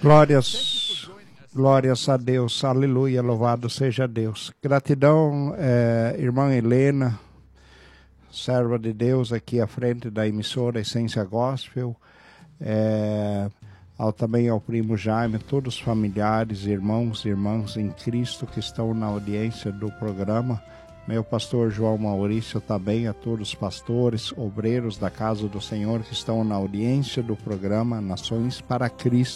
Glórias a Deus, aleluia, louvado seja Deus. Gratidão, irmã Helena, serva de Deus aqui à frente da emissora Essência Gospel, também ao primo Jaime, todos os familiares, irmãos e irmãs em Cristo que estão na audiência do programa. Meu pastor João Maurício também, a todos os pastores, obreiros da casa do Senhor que estão na audiência do programa Nações para Cristo.